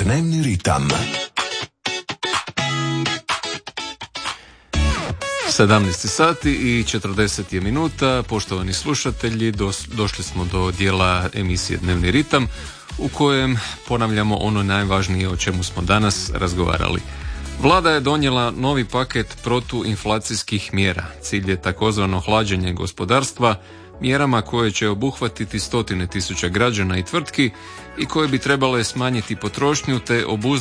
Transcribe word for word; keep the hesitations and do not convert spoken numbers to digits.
Dnevni ritam. sedamnaest sati i četrdeset je minuta. Poštovani slušatelji, dos, došli smo do dijela emisije Dnevni ritam u kojem ponavljamo ono najvažnije o čemu smo danas razgovarali. Vlada je donijela novi paket protuinflacijskih mjera. Cilj je takozvano hlađenje gospodarstva mjerama koje će obuhvatiti stotine tisuća građana i tvrtki i koje bi trebale smanjiti potrošnju te obuzdati